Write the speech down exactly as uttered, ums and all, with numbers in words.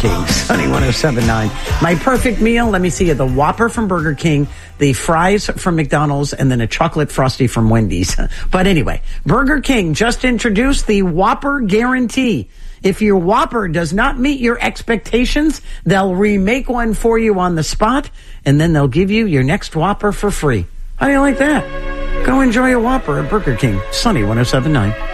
King, Sunny one oh seven point nine. My perfect meal, let me see it, the Whopper from Burger King, the fries from McDonald's, and then a chocolate Frosty from Wendy's. But anyway, Burger King just introduced the Whopper Guarantee. If your Whopper does not meet your expectations, they'll remake one for you on the spot, and then they'll give you your next Whopper for free. How do you like that? Go enjoy a Whopper at Burger King, Sunny one oh seven point nine.